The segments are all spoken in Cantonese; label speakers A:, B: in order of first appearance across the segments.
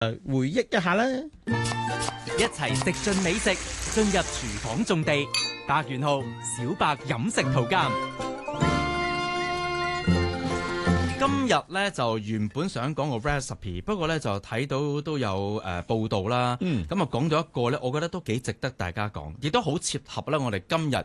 A: 回憶一下啦。
B: 一齊食盡美食，進入廚房種地。白元浩、小白飲食圖鑑。今日咧就原本想講個 recipe， 不過咧就睇到都有報道啦。咁啊講咗一個咧，我覺得都幾值得大家講，亦都好切合啦。我哋今日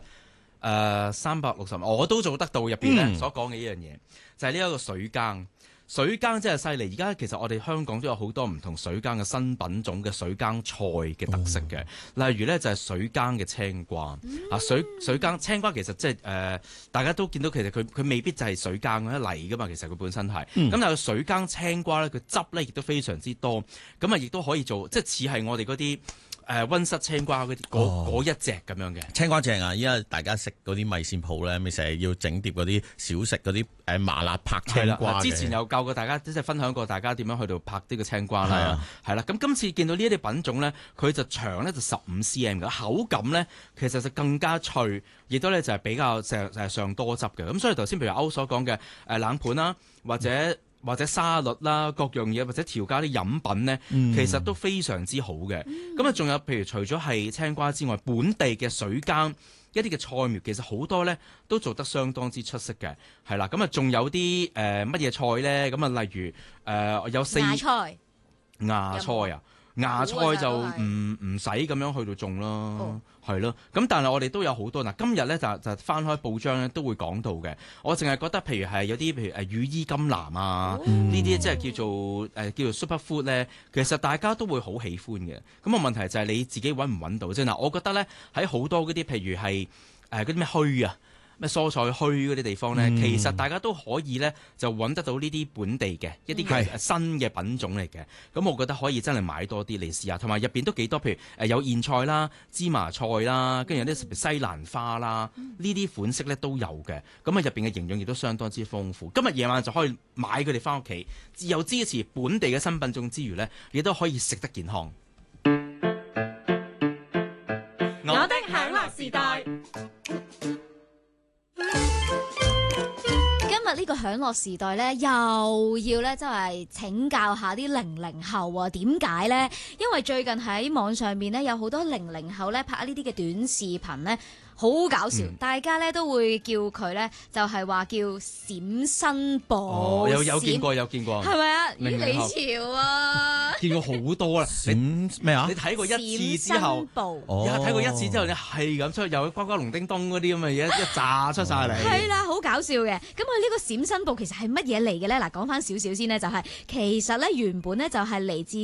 B: 360，我都做得到入邊咧所講嘅呢樣嘢，就係呢一個水耕。水耕真係犀利，而家其實我哋香港都有好多唔同水耕嘅新品種嘅水耕菜嘅特色嘅，例如咧就係水耕嘅青瓜。水耕青瓜其實即係大家都見到其實佢未必就係水耕嗰啲泥噶嘛，其實佢本身係。咁但係水耕青瓜咧，佢汁咧亦都非常之多，咁啊亦都可以做，即係似係我哋嗰啲溫室青瓜嗰一隻咁樣嘅
A: 青瓜正啊！依家大家食嗰啲米線鋪咧，咪成日要整碟嗰啲小食嗰啲麻辣拍青瓜。
B: 之前有教過大家，即係分享過大家點樣去到拍呢個青瓜啦。係啦，咁今次見到呢一啲品種咧，佢就長咧就15cm 嘅，口感咧其實就更加脆，亦都咧就係比較上多汁嘅。咁所以頭先譬如歐所講嘅冷盤啦，或者沙律啦，各樣嘢或者調加啲飲品咧，其實都非常之好嘅。咁啊，仲有譬如除咗係青瓜之外，本地嘅水耕一啲嘅菜苗，其實好多咧都做得相當之出色嘅。係啦，咁啊，仲有啲乜嘢菜咧？咁啊，例如有芽菜啊。芽菜就唔使咁樣去到種咯，係咯。咁但係我哋都有好多嗱，今日咧就翻開報章咧都會講到嘅。我淨係覺得譬如係有啲譬如羽衣甘藍啊，呢啲即係叫做 super food 咧，其實大家都會好喜歡嘅。咁個問題就係你自己揾唔揾到啫。嗱，我覺得咧喺好多嗰啲譬如係嗰啲咩墟啊。咩蔬菜墟嗰啲地方咧，其實大家都可以咧就揾得到呢啲本地嘅一啲嘅新嘅品種嚟嘅。咁我覺得可以真係買多啲嚟試下，同埋入邊都幾多，譬如有莧菜啦、芝麻菜啦，跟住有啲西蘭花啦，呢啲款式咧都有嘅。咁啊入邊嘅營養亦都相當之豐富。今日夜晚就可以買佢哋翻屋企，又支持本地嘅新品種之餘咧，亦都可以食得健康。
C: 我的享樂時代。呢個享樂時代咧，又要咧，即係請教下啲00後啊，點解咧？因為最近喺網上面咧，有好多00後咧拍呢啲嘅短視頻咧，好搞笑。大家咧都會叫佢咧，就係話叫閃身步。
B: 有見過，
C: 係咪啊？咦，你潮啊！
B: 見過好多啦。
A: 閃咩啊？
B: 你睇過一次之後，睇過一次之後，你係咁出去，又呱呱龍叮咚嗰啲咁嘅嘢一炸出晒嚟。
C: 係啦，好搞笑嘅。咁佢呢個閃身步其實係乜嘢嚟嘅咧？嗱，講翻少少先呢，就係其實咧原本咧就係嚟自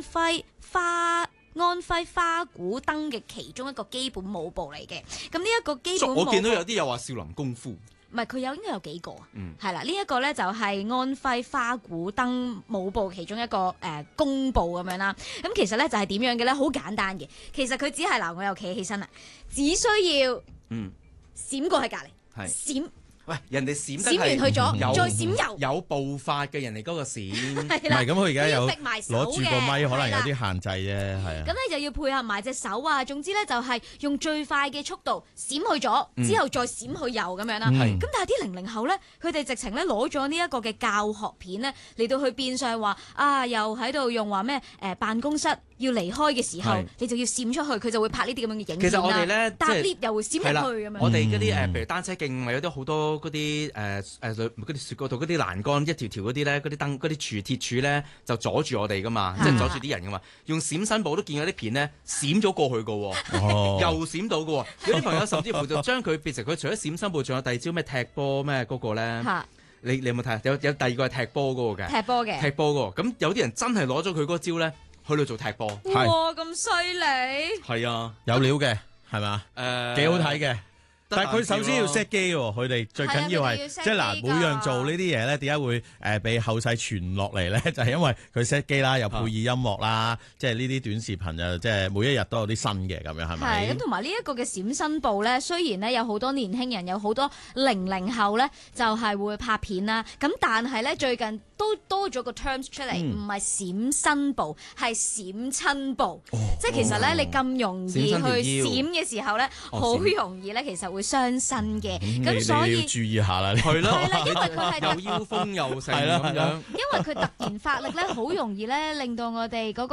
C: 安徽花鼓燈嘅其中一個基本舞步嚟嘅。咁呢一個基本舞步，
B: 我見到有啲又話少林功夫，
C: 唔係佢應該有幾個啊？係啦，呢一個咧就係安徽花鼓燈舞步其中一個弓步咁樣啦。咁其實咧就係點樣嘅咧？好簡單嘅，其實佢只係嗱，我又企起身啦，只需要閃過去隔離，閃。
B: 喂，人哋閃
C: 完去咗，再閃右，
B: 有步伐嘅人哋嗰個閃，
A: 唔係咁佢而家有攞住個咪，可能有啲限制啫，係啊。
C: 咁你就要配合埋隻手啊，總之咧就係用最快嘅速度閃去咗，之後再閃去右咁樣啦。咁但係啲00後咧，佢哋直情咧攞咗呢一個嘅教學片咧嚟到去變相話啊，又喺度用話咩辦公室要離開嘅時候，你就要閃出去，佢就會拍呢啲咁樣嘅影片啦。其實我哋咧搭 lift 又會閃入去咁樣。
B: 我哋嗰啲譬如單車徑咪有啲好多嗰啲嗰啲雪嗰度嗰啲欄杆一條條嗰啲咧，嗰啲燈嗰啲鐵柱咧就阻住我哋噶嘛，即係阻住啲人噶嘛。用閃身步都見有啲片咧閃咗過去噶，又閃到噶。有啲朋友甚至乎就將佢變成佢除咗閃身步，仲有第二招咩踢波咩嗰個咧。你有冇睇？有第二個係踢波嗰個嘅。踢波嗰個。咁有啲人真係攞咗佢嗰招咧去到做踢波。
C: 哇，咁犀利！
B: 係啊，
A: 有料嘅係嘛？幾好睇嘅。但係佢首先要 set 機喎，佢哋最緊要係即係嗱，每樣做呢啲嘢咧，點解會被後世傳落嚟咧？就係因為佢 set 機啦，又配以音樂啦，即係呢啲短視頻就即係每一日都有啲新嘅咁樣，係咪？係
C: 咁，同埋呢一個嘅閃身步咧，雖然咧有好多年輕人，有好多00後咧，就係會拍片啦。咁但係咧最近都多咗個 terms 出嚟，唔係閃身步，係閃親步。即係其實咧，你咁容易去閃嘅時候咧，好容易咧，其實會傷身嘅。咁所以
A: 你要注意下啦，
B: 係啦，
C: 係啦，因為佢係
B: 又腰風又成
A: 係啦
B: 咁樣。
C: 因為佢突然發力咧，好容易咧令到我哋嗰